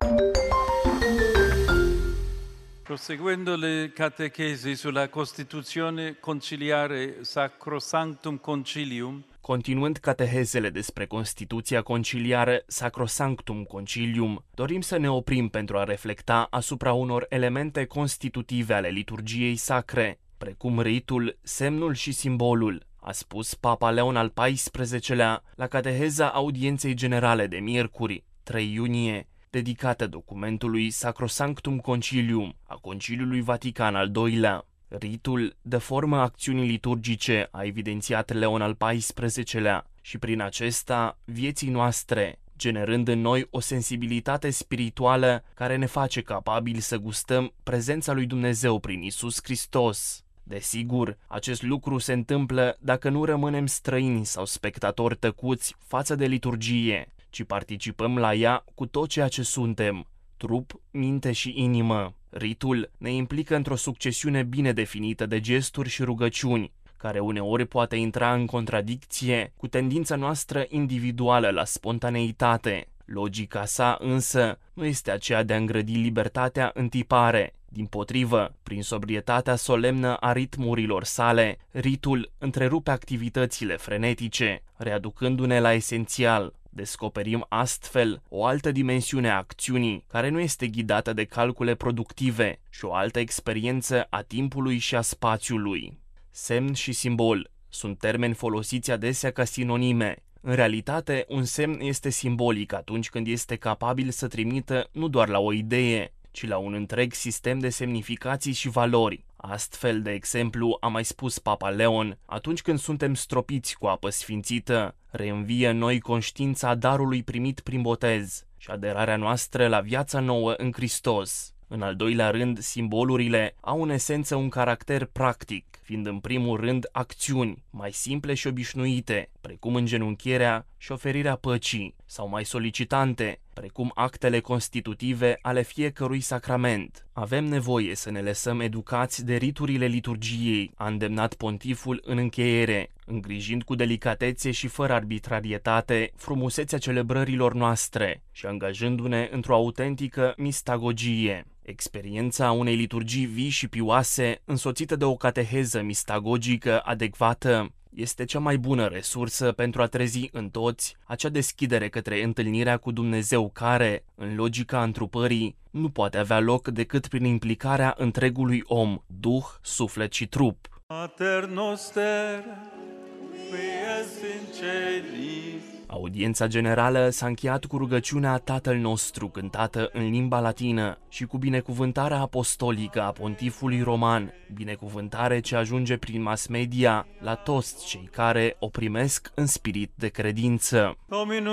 Proseguendo le catechesi sulla Costituzione conciliare Sacrosanctum Concilium, Continuând catehezele despre Constituția conciliară Sacrosanctum Concilium, dorim să ne oprim pentru a reflecta asupra unor elemente constitutive ale liturgiei sacre, precum ritul, semnul și simbolul, a spus Papa Leon al XIV-lea la cateheza audienței generale de miercuri, 3 iunie, dedicată documentului Sacrosanctum Concilium a Conciliului Vatican al II-lea. Ritul dă formă acțiunii liturgice, a evidențiat Leon al XIV-lea, și prin acesta vieții noastre, generând în noi o sensibilitate spirituală care ne face capabili să gustăm prezența lui Dumnezeu prin Iisus Hristos. Desigur, acest lucru se întâmplă dacă nu rămânem străini sau spectatori tăcuți față de liturgie, ci participăm la ea cu tot ceea ce suntem, trup, minte și inimă. Ritul ne implică într-o succesiune bine definită de gesturi și rugăciuni, care uneori poate intra în contradicție cu tendința noastră individuală la spontaneitate. Logica sa însă nu este aceea de a îngrădi libertatea în tipare. Dimpotrivă, prin sobrietatea solemnă a ritmurilor sale, ritul întrerupe activitățile frenetice, readucându-ne la esențial. Descoperim astfel o altă dimensiune a acțiunii, care nu este ghidată de calcule productive, și o altă experiență a timpului și a spațiului. Semn și simbol sunt termeni folosiți adesea ca sinonime. În realitate, un semn este simbolic atunci când este capabil să trimită nu doar la o idee, ci la un întreg sistem de semnificații și valori. Astfel, de exemplu, a mai spus Papa Leon, atunci când suntem stropiți cu apă sfințită, reînvie în noi conștiința darului primit prin botez și aderarea noastră la viața nouă în Hristos. În al doilea rând, simbolurile au în esență un caracter practic, fiind în primul rând acțiuni mai simple și obișnuite, precum îngenunchierea și oferirea păcii, sau mai solicitante, precum actele constitutive ale fiecărui sacrament. Avem nevoie să ne lăsăm educați de riturile liturgiei, a îndemnat pontiful în încheiere, îngrijind cu delicatețe și fără arbitrarietate frumusețea celebrărilor noastre și angajându-ne într-o autentică mistagogie. Experiența unei liturgii vii și pioase, însoțită de o cateheză mistagogică adecvată, este cea mai bună resursă pentru a trezi în toți acea deschidere către întâlnirea cu Dumnezeu care, în logica întrupării, nu poate avea loc decât prin implicarea întregului om, duh, suflet și trup. Mater noster, qui es in celis. Audiența generală s-a încheiat cu rugăciunea Tatăl nostru, cântată în limba latină, și cu binecuvântarea apostolică a pontifului roman, binecuvântare ce ajunge prin mass media la toți cei care o primesc în spirit de credință.